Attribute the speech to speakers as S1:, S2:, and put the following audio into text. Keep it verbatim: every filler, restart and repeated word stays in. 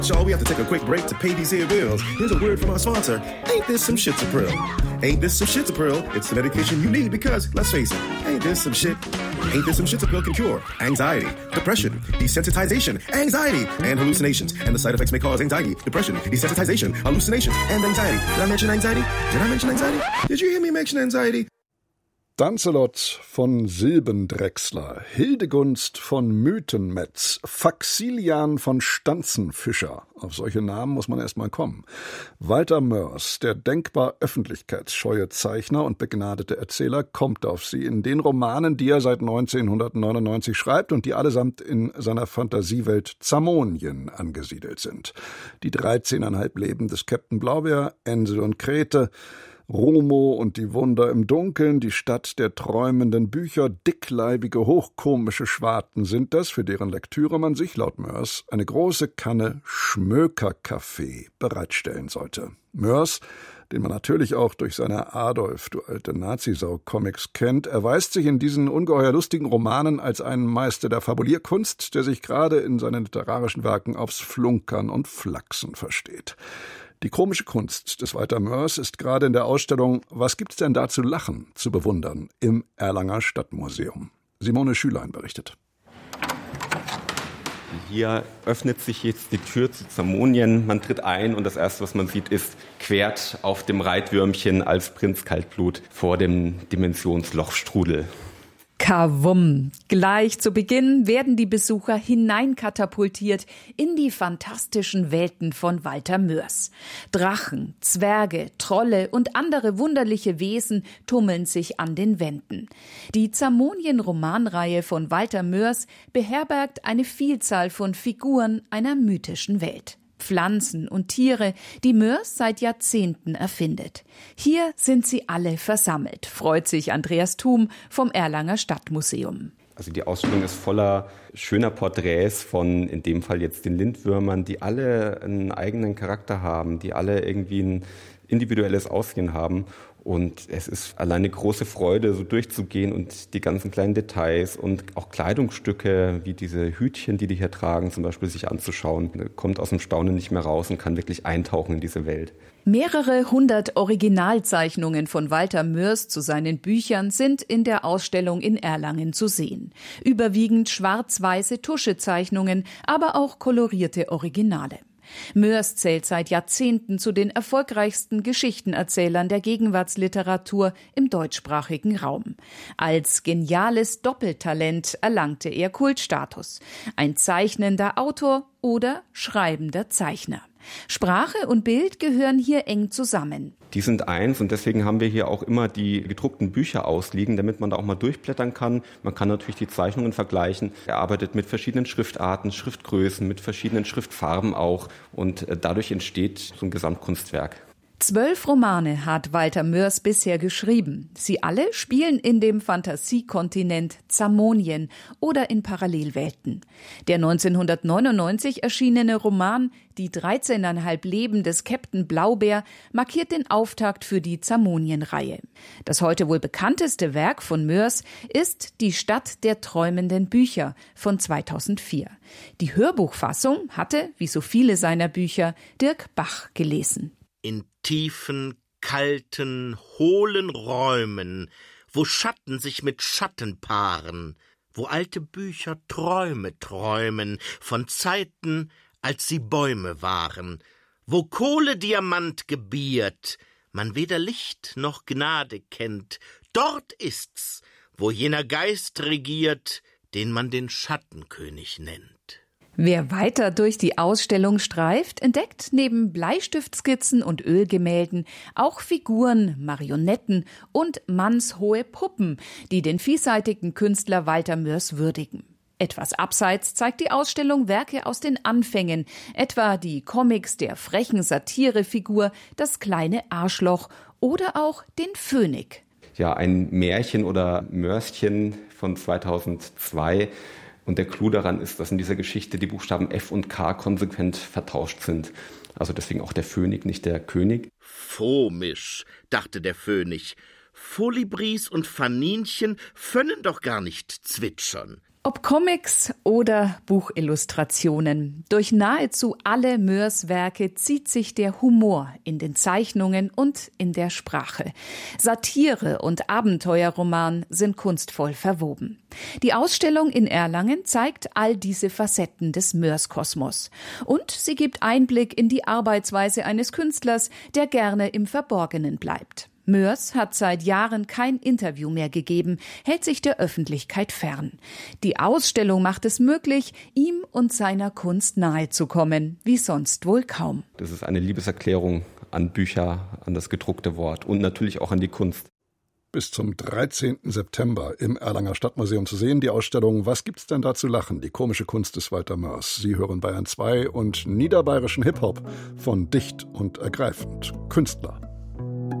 S1: Y'all, we have to take a quick break to pay these here bills. Here's a word from our sponsor. Ain't this some shit-a-prill? Ain't this some shit-a-prill? It's the medication you need because, let's face it, ain't this some shit? Ain't this some shit-a-prill can cure anxiety, depression, desensitization, anxiety, and hallucinations. And the side effects may cause anxiety, depression, desensitization, hallucinations, and anxiety. Did I mention anxiety? Did I mention anxiety? Did you hear me mention anxiety?
S2: Dancelot von Silbendrechsler, Hildegunst von Mythenmetz, Faxilian von Stanzenfischer. Auf solche Namen muss man erst mal kommen. Walter Moers, der denkbar öffentlichkeitsscheue Zeichner und begnadete Erzähler, kommt auf sie in den Romanen, die er seit neunzehnhundertneunundneunzig schreibt und die allesamt in seiner Fantasiewelt Zamonien angesiedelt sind. Die dreizehneinhalb Leben des Captain Blaubeer, Ensel und Grete, Romo und die Wunder im Dunkeln, die Stadt der träumenden Bücher, dickleibige, hochkomische Schwarten sind das, für deren Lektüre man sich, laut Moers, eine große Kanne Schmökerkaffee bereitstellen sollte. Moers, den man natürlich auch durch seine Adolf, du alte Nazisau-Comics kennt, erweist sich in diesen ungeheuer lustigen Romanen als ein Meister der Fabulierkunst, der sich gerade in seinen literarischen Werken aufs Flunkern und Flachsen versteht. Die komische Kunst des Walter Moers ist gerade in der Ausstellung »Was gibt's denn da zu lachen?« zu bewundern im Erlanger Stadtmuseum. Simone Schülein berichtet.
S3: Hier öffnet sich jetzt die Tür zu Zamonien. Man tritt ein und das Erste, was man sieht, ist Quert auf dem Reitwürmchen als Prinz Kaltblut vor dem Dimensionslochstrudel.
S4: Kavum. Gleich zu Beginn werden die Besucher hineinkatapultiert in die fantastischen Welten von Walter Moers. Drachen, Zwerge, Trolle und andere wunderliche Wesen tummeln sich an den Wänden. Die Zamonien-Romanreihe von Walter Moers beherbergt eine Vielzahl von Figuren einer mythischen Welt. Pflanzen und Tiere, die Moers seit Jahrzehnten erfindet. Hier sind sie alle versammelt, freut sich Andreas Thum vom Erlanger Stadtmuseum.
S3: Also die Ausstellung ist voller schöner Porträts von, in dem Fall jetzt den Lindwürmern, die alle einen eigenen Charakter haben, die alle irgendwie ein individuelles Aussehen haben. Und es ist alleine eine große Freude, so durchzugehen und die ganzen kleinen Details und auch Kleidungsstücke, wie diese Hütchen, die die hier tragen, zum Beispiel sich anzuschauen. Man kommt aus dem Staunen nicht mehr raus und kann wirklich eintauchen in diese Welt.
S4: Mehrere hundert Originalzeichnungen von Walter Moers zu seinen Büchern sind in der Ausstellung in Erlangen zu sehen. Überwiegend schwarz-weiße Tuschezeichnungen, aber auch kolorierte Originale. Moers zählt seit Jahrzehnten zu den erfolgreichsten Geschichtenerzählern der Gegenwartsliteratur im deutschsprachigen Raum. Als geniales Doppeltalent erlangte er Kultstatus. Ein zeichnender Autor oder schreibender Zeichner. Sprache und Bild gehören hier eng zusammen.
S3: Die sind eins und deswegen haben wir hier auch immer die gedruckten Bücher ausliegen, damit man da auch mal durchblättern kann. Man kann natürlich die Zeichnungen vergleichen. Er arbeitet mit verschiedenen Schriftarten, Schriftgrößen, mit verschiedenen Schriftfarben auch und dadurch entsteht so ein Gesamtkunstwerk.
S4: Zwölf Romane hat Walter Moers bisher geschrieben. Sie alle spielen in dem Fantasiekontinent Zamonien oder in Parallelwelten. Der neunzehnhundertneunundneunzig erschienene Roman »Die dreizehneinhalb Leben des Captain Blaubeer« markiert den Auftakt für die Zamonien-Reihe. Das heute wohl bekannteste Werk von Moers ist »Die Stadt der träumenden Bücher« von zweitausendvier. Die Hörbuchfassung hatte, wie so viele seiner Bücher, Dirk Bach gelesen.
S5: In tiefen, kalten, hohlen Räumen, wo Schatten sich mit Schatten paaren, wo alte Bücher Träume träumen von Zeiten, als sie Bäume waren, wo Kohle Diamant gebiert, man weder Licht noch Gnade kennt, dort ist's, wo jener Geist regiert, den man den Schattenkönig nennt.
S4: Wer weiter durch die Ausstellung streift, entdeckt neben Bleistiftskizzen und Ölgemälden auch Figuren, Marionetten und mannshohe Puppen, die den vielseitigen Künstler Walter Moers würdigen. Etwas abseits zeigt die Ausstellung Werke aus den Anfängen, etwa die Comics der frechen Satirefigur Das kleine Arschloch oder auch den Phönik.
S3: Ja, ein Märchen oder Mörschen von zweitausendzwei. Und der Clou daran ist, dass in dieser Geschichte die Buchstaben F und K konsequent vertauscht sind. Also deswegen auch der Phönik, nicht der König.
S5: Fomisch, dachte der Phönik. Folibris und Faninchen können doch gar nicht zwitschern.
S4: Ob Comics oder Buchillustrationen, durch nahezu alle Moers Werke zieht sich der Humor in den Zeichnungen und in der Sprache. Satire und Abenteuerroman sind kunstvoll verwoben. Die Ausstellung in Erlangen zeigt all diese Facetten des Moers-Kosmos. Und sie gibt Einblick in die Arbeitsweise eines Künstlers, der gerne im Verborgenen bleibt. Moers hat seit Jahren kein Interview mehr gegeben, hält sich der Öffentlichkeit fern. Die Ausstellung macht es möglich, ihm und seiner Kunst nahezukommen, wie sonst wohl kaum.
S3: Das ist eine Liebeserklärung an Bücher, an das gedruckte Wort und natürlich auch an die Kunst.
S2: Bis zum dreizehnten September im Erlanger Stadtmuseum zu sehen, die Ausstellung »Was gibt's denn da zu lachen? Die komische Kunst des Walter Moers«. Sie hören Bayern zwei und niederbayerischen Hip-Hop von Dicht und Ergreifend. Künstler